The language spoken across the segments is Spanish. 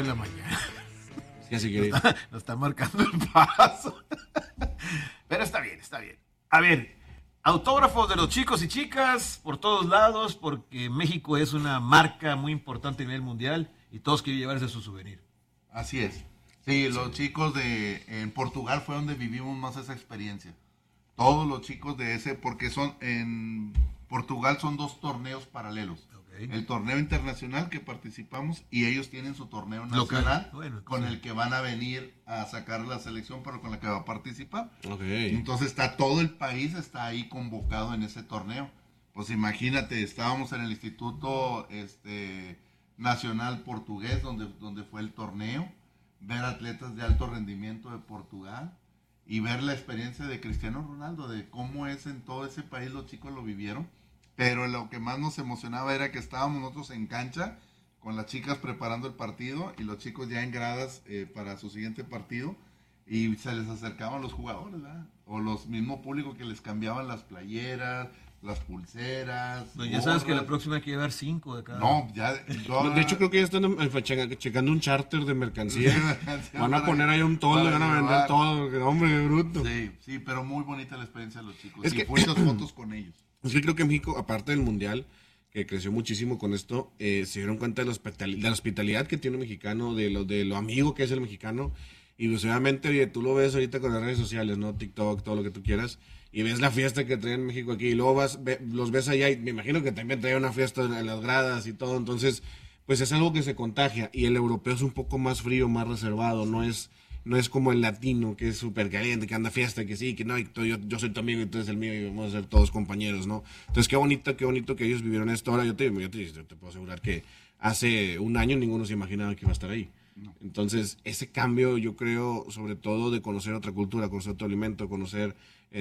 de la mañana. Sí, así que... Nos está marcando el paso. Pero está bien, está bien. A ver, autógrafos de los chicos y chicas por todos lados, porque México es una marca muy importante a nivel mundial y todos quieren llevarse su souvenir. Así es. Sí, los chicos en Portugal fue donde vivimos más esa experiencia. Todos los chicos de ese, porque en Portugal son 2 torneos paralelos. Okay. El torneo internacional que participamos y ellos tienen su torneo nacional con el que van a venir a sacar la selección, pero con la que va a participar. Okay. Entonces todo el país está ahí convocado en ese torneo. Pues imagínate, estábamos en el Instituto Nacional Portugués donde fue el torneo, ver atletas de alto rendimiento de Portugal y ver la experiencia de Cristiano Ronaldo, de cómo es en todo ese país, los chicos lo vivieron. Pero lo que más nos emocionaba era que estábamos nosotros en cancha con las chicas preparando el partido y los chicos ya en gradas para su siguiente partido y se les acercaban los jugadores, ¿verdad? O los mismos públicos que les cambiaban las playeras, las pulseras. No, ya sabes que la próxima hay que llevar 5 de cada. No, ya. De hecho, creo que ya están checando un charter de mercancía. Van a poner ahí un toldo y van a vender todo. Hombre, qué bruto. Sí, pero muy bonita la experiencia de los chicos. Y muchas fotos con ellos. Es que creo que México, aparte del Mundial, que creció muchísimo con esto, se dieron cuenta de la hospitalidad que tiene el mexicano, de lo amigo que es el mexicano. Y pues obviamente, oye, tú lo ves ahorita con las redes sociales, ¿no? TikTok, todo lo que tú quieras. Y ves la fiesta que traen en México aquí. Y luego los ves allá y me imagino que también trae una fiesta en las gradas y todo. Entonces, pues es algo que se contagia. Y el europeo es un poco más frío, más reservado. No es como el latino, que es súper caliente, que anda a fiesta, que sí, que no, y yo soy tu amigo y tú eres el mío y vamos a ser todos compañeros, ¿no? Entonces, qué bonito que ellos vivieron esto. Ahora yo te puedo asegurar que hace un año ninguno se imaginaba que iba a estar ahí. No. Entonces, ese cambio, yo creo, sobre todo de conocer otra cultura, conocer otro alimento, conocer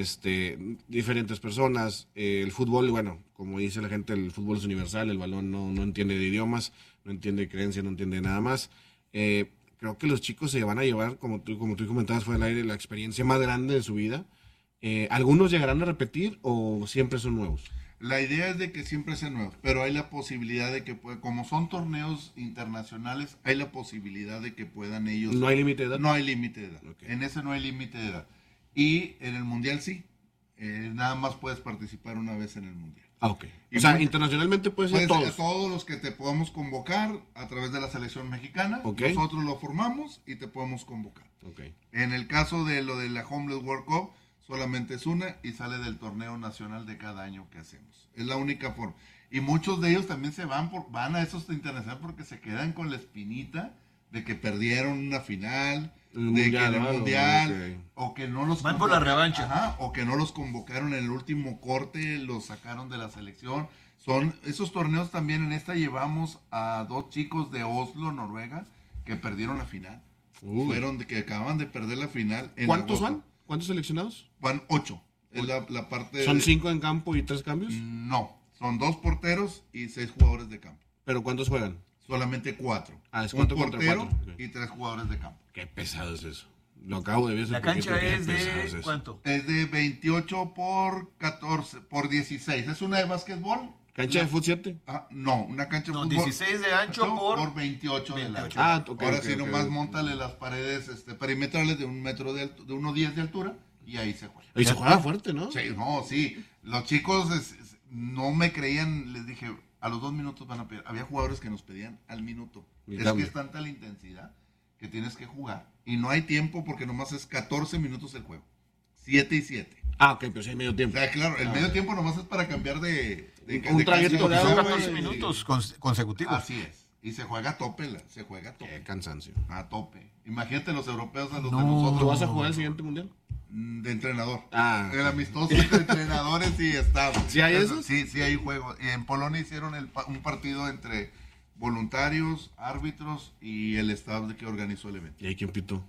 diferentes personas. El fútbol, bueno, como dice la gente, el fútbol es universal, el balón no entiende de idiomas, no entiende creencia, no entiende nada más. Creo que los chicos se van a llevar, como tú comentabas fuera del aire, la experiencia más grande de su vida. ¿Algunos llegarán a repetir o siempre son nuevos? La idea es de que siempre sean nuevos, pero hay la posibilidad de que, como son torneos internacionales, hay la posibilidad de que puedan ellos... ¿No hay límite de edad? No hay límite de edad. Okay. En ese no hay límite de edad. Y en el Mundial sí. Nada más puedes participar una vez en el Mundial. Ah, ok. O sea, internacionalmente puedes ser todos. Todos los que te podemos convocar a través de la selección mexicana. Okay. Nosotros lo formamos y te podemos convocar. Okay. En el caso de lo de la Homeless World Cup, solamente es una y sale del torneo nacional de cada año que hacemos. Es la única forma. Y muchos de ellos también van a esos internacionales porque se quedan con la espinita de que perdieron una final, mundial, o que no los van por la revancha. Ajá, o que no los convocaron en el último corte, los sacaron de la selección. Son esos torneos también. En esta llevamos a 2 chicos de Oslo, Noruega, que perdieron la final. Que acaban de perder la final. ¿Cuántos van? ¿Cuántos seleccionados? Van 8. Es la parte. ¿Son 5 en campo y 3 cambios? No, son 2 porteros y 6 jugadores de campo. ¿Pero cuántos juegan? Solamente 4. Es un portero y 3 jugadores de campo. Qué pesado es eso. Lo acabo de ver. La cancha es de ¿cuánto? Es de 28 por 14, por 16. Es una de básquetbol. ¿Cancha de fútbol 7? No, una cancha de fútbol. 16 de ancho por 28 de largo. Okay, ahora sí, nomás móntale las paredes perimetrales de 1.10 de altura y ahí se juega. Y se juega fuerte, ¿no? Sí. Los chicos no me creían, les dije, a los 2 minutos van a pedir. Había jugadores que nos pedían al minuto. Que es tanta la intensidad que tienes que jugar. Y no hay tiempo porque nomás es 14 minutos el juego. 7 y 7. Ok, pero sí hay medio tiempo. O sea, claro, el medio tiempo nomás es para cambiar de un trayecto de 14 minutos consecutivos. Así es. Y se juega a tope. Qué cansancio. A tope. Imagínate los europeos a los de nosotros. ¿Tú vas a jugar el siguiente mundial? De entrenador. El amistoso entre entrenadores y estamos. ¿Sí hay eso? Sí hay juegos. En Polonia hicieron un partido entre voluntarios, árbitros y el staff que organizó el evento. ¿Y ahí quién pitó?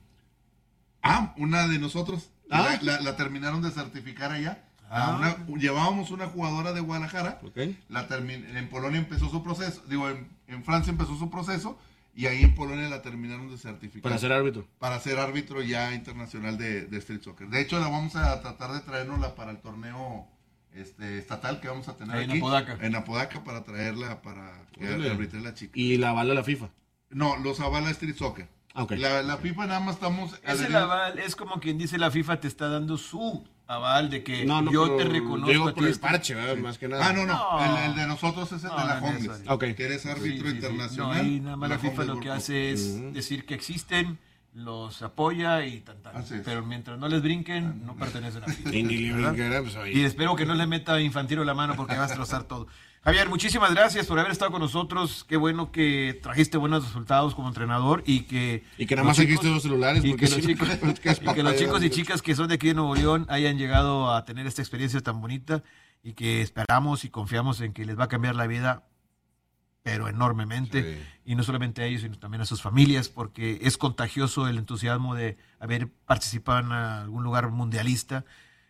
Una de nosotros. La terminaron de certificar allá. Llevábamos una jugadora de Guadalajara. Okay. En Polonia empezó su proceso. En Francia empezó su proceso. Y ahí en Polonia la terminaron de certificar. ¿Para ser árbitro? Para ser árbitro ya internacional de street soccer. De hecho, la vamos a tratar de traernosla para el torneo estatal que vamos a tener aquí. En Apodaca. En Apodaca para traerla para que arbitre la chica. ¿Y la avala la FIFA? No, los avala Street Soccer. Ok. La FIFA nada más estamos... Es el aval, es como quien dice la FIFA te está dando su aval de que No, yo pero te reconozco digo a ti. por el parche, ¿verdad? Más que nada. No. No. El de nosotros es el No, de la no es Homeless. necesario. Ok. Que eres árbitro Sí. internacional. No, ahí nada más de la FIFA Homeless lo que World hace es decir que existen, los apoya y tan. Así es. Pero mientras no les brinquen, no pertenecen a la FIFA. Indie Libre, ¿verdad? que era, pues, oye. Y espero que no le meta Infantino la mano porque va a destrozar todo. Javier, muchísimas gracias por haber estado con nosotros. Qué bueno que trajiste buenos resultados como entrenador y que nada más seguiste los celulares. y porque que los si no, chicos, que es y que los papaya, chicos y ¿no? chicas que son de aquí de Nuevo León hayan llegado a tener esta experiencia tan bonita y que esperamos y confiamos en que les va a cambiar la vida, pero enormemente, Sí. y no solamente a ellos, sino también a sus familias, porque es contagioso el entusiasmo de haber participado en algún lugar mundialista,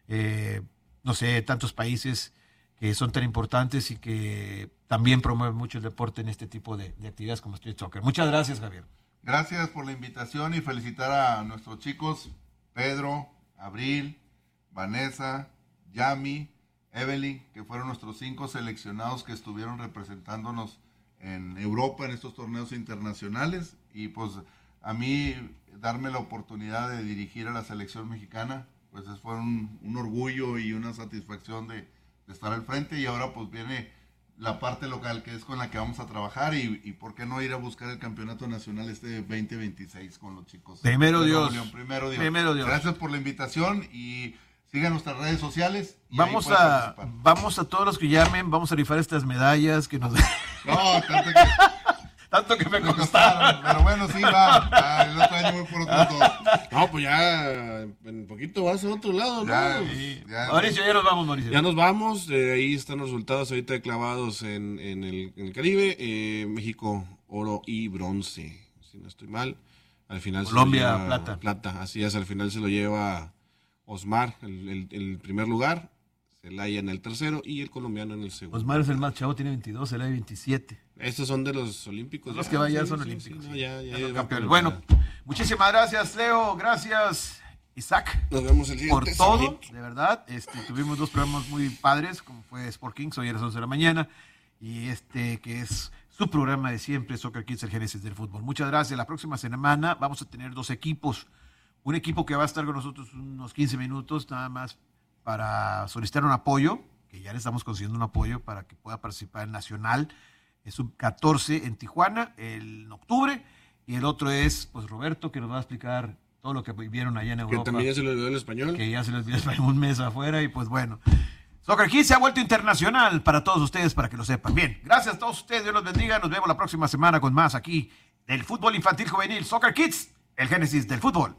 no sé, tantos países que son tan importantes y que también promueven mucho el deporte en este tipo de actividades como Street Soccer. Muchas gracias, Javier. Gracias por la invitación y felicitar a nuestros chicos Pedro, Abril, Vanessa, Yami, Evelyn, que fueron nuestros 5 seleccionados que estuvieron representándonos en Europa en estos torneos internacionales, y pues a mí darme la oportunidad de dirigir a la selección mexicana, pues fue un orgullo y una satisfacción de estar al frente, y ahora pues viene la parte local que es con la que vamos a trabajar y por qué no ir a buscar el campeonato nacional 2026 con los chicos. Primero de Dios. Nuevo León. Primero Dios. Primero Dios. Gracias por la invitación y sigan nuestras redes sociales. Y ahí Vamos pueden a participar. todos los que llamen, vamos a rifar estas medallas que nos No, tanto que tanto que me me costaron. costaron, pero bueno, sí, va. El otro año voy por otros 2. No, pues ya en poquito vas a otro lado, ¿no? Ya, Sí. ya. Mauricio, ya nos vamos, Mauricio. Ya nos vamos, ahí están los resultados ahorita clavados en el Caribe. México, oro y bronce, si no estoy mal. Al final Colombia, se lo lleva, plata. así es, al final se lo lleva Osmar, el primer lugar, Celaya en el tercero y el colombiano en el segundo. Osmar es el más chavo, tiene 22, él hay 27. Estos son de los olímpicos. Los ya, que vayan sí, son sí, olímpicos. sí, no, sí. ya Ya son va campeones. por- Bueno, muchísimas gracias, Leo. Gracias, Isaac, Nos vemos el por siguiente todo, sábado. de verdad. Tuvimos 2 programas muy padres, como fue Sport Kings, hoy a las 11 de la mañana, y que es su programa de siempre, Soccer Kids, el génesis del fútbol. Muchas gracias. La próxima semana vamos a tener 2 equipos. Un equipo que va a estar con nosotros unos 15 minutos, nada más para solicitar un apoyo, que ya le estamos consiguiendo un apoyo para que pueda participar en Nacional, es sub-14 en Tijuana, en octubre, y el otro es, pues, Roberto, que nos va a explicar todo lo que vivieron allá en Que Europa. también ya se lo olvidó el español. Que ya se les olvidó un mes afuera, y pues bueno. Soccer Kids se ha vuelto internacional para todos ustedes, para que lo sepan. Bien, gracias a todos ustedes, Dios los bendiga. Nos vemos la próxima semana con más aquí del fútbol infantil juvenil. Soccer Kids, el génesis del fútbol.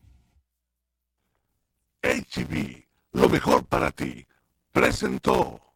HB, lo mejor para ti, presentó.